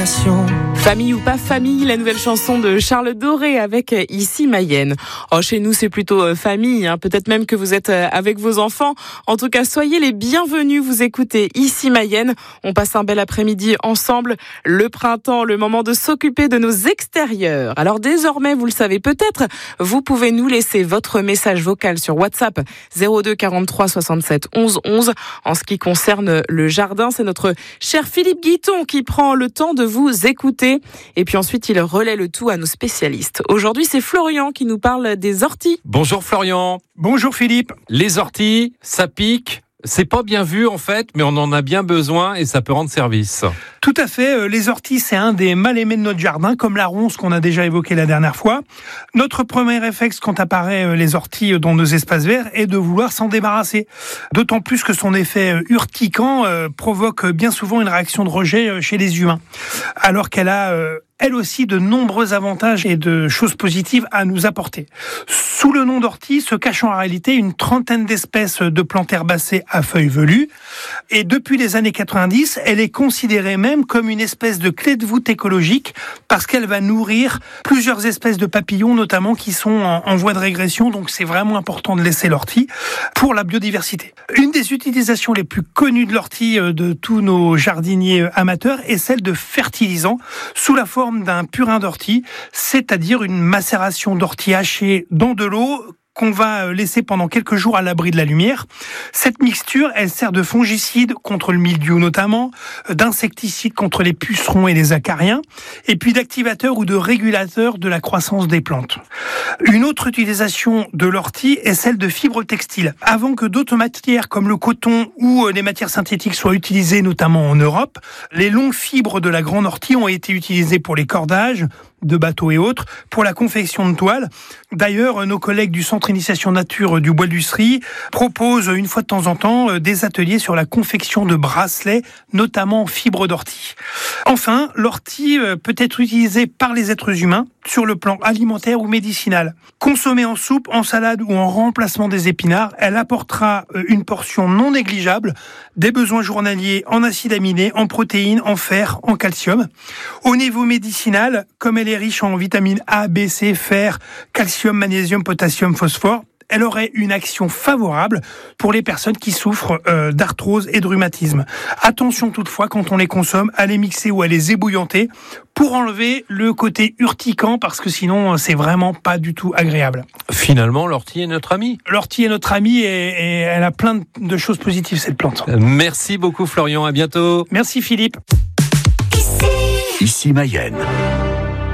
Famille ou pas famille, la nouvelle chanson de Charles Doré avec Ici Mayenne. Oh, chez nous, c'est plutôt famille, hein. Peut-être même que vous êtes avec vos enfants. En tout cas, soyez les bienvenus. Vous écoutez Ici Mayenne. On passe un bel après-midi ensemble. Le printemps, le moment de s'occuper de nos extérieurs. Alors désormais, vous le savez peut-être, vous pouvez nous laisser votre message vocal sur WhatsApp 02 43 67 11 11. En ce qui concerne le jardin, c'est notre cher Philippe Guiton qui prend le temps de vous écouter. Et puis ensuite, il relaie le tout à nos spécialistes. Aujourd'hui, c'est Florian qui nous parle des orties. Bonjour Florian. Bonjour Philippe. Les orties, ça pique. C'est pas bien vu en fait, mais on en a bien besoin et ça peut rendre service. Tout à fait, les orties, c'est un des mal-aimés de notre jardin, comme la ronce qu'on a déjà évoqué la dernière fois. Notre premier réflexe quand apparaît les orties dans nos espaces verts est de vouloir s'en débarrasser. D'autant plus que son effet urticant provoque bien souvent une réaction de rejet chez les humains. Alors qu'elle a elle aussi de nombreux avantages et de choses positives à nous apporter. Sous le nom d'ortie se cache en réalité une trentaine d'espèces de plantes herbacées à feuilles velues. Et depuis les années 90, elle est considérée même comme une espèce de clé de voûte écologique parce qu'elle va nourrir plusieurs espèces de papillons notamment qui sont en voie de régression. Donc c'est vraiment important de laisser l'ortie pour la biodiversité. Une des utilisations les plus connues de l'ortie de tous nos jardiniers amateurs est celle de fertilisants sous la forme d'un purin d'ortie, c'est-à-dire une macération d'ortie hachée dans de l'eau qu'on va laisser pendant quelques jours à l'abri de la lumière. Cette mixture, elle sert de fongicide contre le mildiou notamment, d'insecticide contre les pucerons et les acariens, et puis d'activateur ou de régulateur de la croissance des plantes. Une autre utilisation de l'ortie est celle de fibres textiles. Avant que d'autres matières comme le coton ou les matières synthétiques soient utilisées, notamment en Europe, les longues fibres de la grande ortie ont été utilisées pour les cordages, de bateaux et autres, pour la confection de toiles. D'ailleurs, nos collègues du Centre Initiation Nature du Bois d'Ussery proposent une fois de temps en temps des ateliers sur la confection de bracelets, notamment en fibres d'ortie. Enfin, l'ortie peut être utilisée par les êtres humains sur le plan alimentaire ou médicinal. Consommée en soupe, en salade ou en remplacement des épinards, elle apportera une portion non négligeable des besoins journaliers en acides aminés, en protéines, en fer, en calcium. Au niveau médicinal, comme elle est riche en vitamines A, B, C, fer, calcium, magnésium, potassium, phosphore, elle aurait une action favorable pour les personnes qui souffrent d'arthrose et de rhumatisme. Attention toutefois, quand on les consomme, à les mixer ou à les ébouillanter pour enlever le côté urticant, parce que sinon, c'est vraiment pas du tout agréable. Finalement, l'ortie est notre amie. L'ortie est notre amie et elle a plein de choses positives, cette plante. Merci beaucoup Florian, à bientôt. Merci Philippe. Ici Mayenne.